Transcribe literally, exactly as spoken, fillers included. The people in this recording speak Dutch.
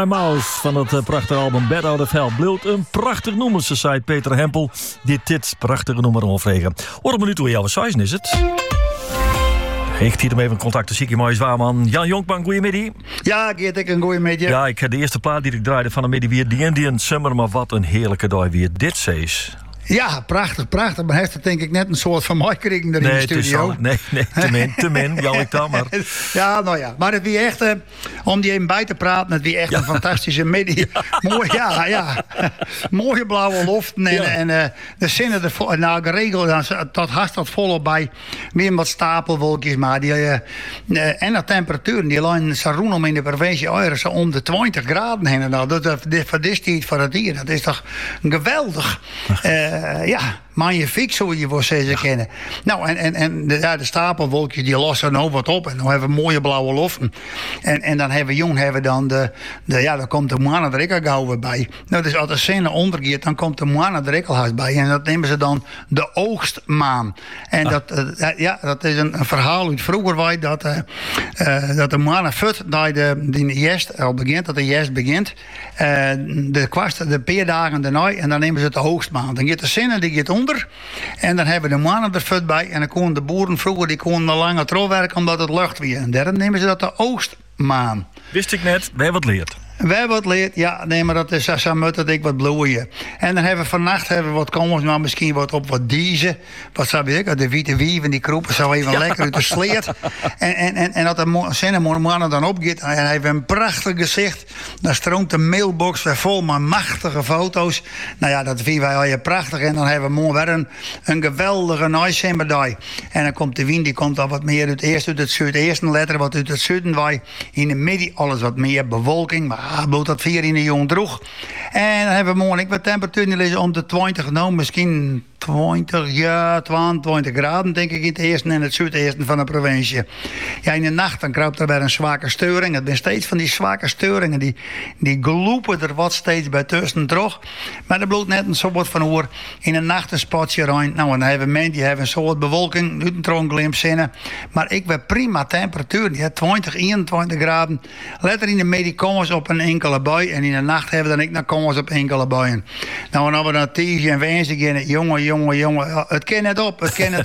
Mouse van het uh, prachtige album Bad Out of Hell Bloed. Een prachtig nummer, ze zei Peter Hempel. Dit dit prachtige nummer onvregen. Hoor een minuut hoe jouw size is het. Ik hier hem even contact te zieke mooie zwaarman. Jan Jonkman, goeiemiddag. Ja, Geert, ik een goeiemiddag. Ja, ik heb de eerste plaat die ik draaide van de middag weer The Indian Summer, maar wat een heerlijke dag weer dit zees. Ja, prachtig, prachtig. Maar heeft het denk ik net een soort van mooi kregen er nee, in de studio. Al, nee, nee, te min, te min, Jan ik dan maar. Ja, nou ja. Maar het wie echt, uh, om die even bij te praten, het wie echt ja. een fantastische middag. Ja. Mooi, ja, ja. Mooie blauwe loften en, ja. en uh, de zinnen ervoor. Nou, geregeld, dan, dat haast dat volop bij. Weer wat stapelwolkjes, maar die, uh, uh, en de temperaturen, die lijnen Saroen om in de provincie Eieren zo om de twintig graden heen. Nou, dat is voor dit tijd voor het hier. Dat is toch geweldig. Uh, Uh, ja, magnifiek, zo je voor ze kennen. Nou, en, en, en de, ja, de stapelwolkjes die lossen nou wat op. En dan hebben we mooie blauwe loften. En, en dan hebben we jong hebben dan de, de ja, dan komt de mannen er ook gauw weer bij. Nou, dus als de scène ondergeeft, dan komt de mannen er ook al bij. En dat nemen ze dan de oogstmaan. En ah. dat, uh, ja, dat is een, een verhaal uit vroeger waar dat, uh, uh, dat de mannen fut dat de, die jest al begint, dat de jest begint. Uh, de kwast, de peer dagen daarna en dan nemen ze het de oogstmaan. Dan gaat de zinnen die gaat onder en dan hebben de mannen er fut bij en dan konden de boeren vroeger die konden lange trouw werken omdat het lucht weer. En daarom nemen ze dat de oogstmaan. Wist ik net, wij wat leert. We hebben wat leerd, ja, nee, maar dat is zo moet dat ik wat bloeien. En dan hebben we vannacht hebben we wat komers, maar misschien wat op wat diezen. Wat zou ik, de witte wieven, die kroepen zo even ja. lekker uit de sleet. En, en, en, en dat de zinnenmannen dan opgaat, en hij heeft een prachtig gezicht. Dan stroomt de mailbox weer vol met machtige foto's. Nou ja, dat vinden wij al je prachtig. En dan hebben we mooi weer een, een geweldige nooisemmerdag. En dan komt de wind, die komt al wat meer uit, eerst uit het zuidesten, letter wat uit het zuiden wij. In de midden alles wat meer bewolking, maar Ah, bloed dat vier in de jong droeg. En dan hebben we morgen wat temperatuur lezen om de twintig, nou misschien twintig, ja, tweeëntwintig graden, denk ik, in het eerste en het zuidesten van de provincie. Ja, in de nacht dan kruipt er weer een zwakke steuring. Het zijn steeds van die zwakke steuringen, die, die gloepen er wat steeds bij tussen terug. Maar er bloedt net een soort van hoor in de nacht een spotje rein. Nou, en dan hebben mensen die hebben een soort bewolking, uit een tronkglimp zinnen. Maar ik ben prima temperatuur, ja, twintig, eenentwintig graden. Letter in de middag komen ze op een enkele bui en in de nacht hebben we dan ik naar komen ze op enkele buien. Nou, en als we dan Tiesje en Wensje gaan, jongen, jongen, jongen, het kan net op, het kan net